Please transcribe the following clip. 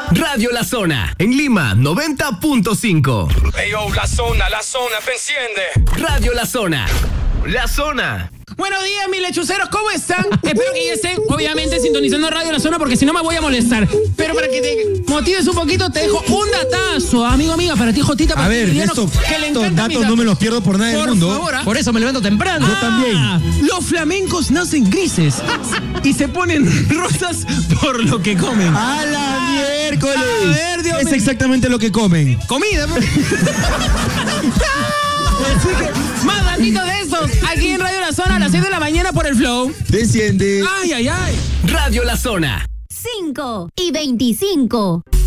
Radio La Zona, en Lima, 90.5. Hey, yo, la zona, se enciende. Radio La Zona. La Zona. Buenos días, mis lechuceros, ¿cómo están? Espero que ya estén, obviamente, sintonizando Radio La Zona, porque si no me voy a molestar. Pero para que te motives un poquito, te dejo un datazo, amiga, para ti, Jotita. Para a ver, estos datos no me los pierdo por nada del mundo. Por favor, por eso me levanto temprano. Yo también. Los flamencos nacen grises y se ponen rosas por lo que comen. ¡A la miércoles! A ver, Dios es mío. exactamente lo que comen. Comida, pues. Así que, más datitos de estos, aquí en Radio La Zona a las 6 de la mañana por el Flow. Desciende. Ay. Radio La Zona. 5:25.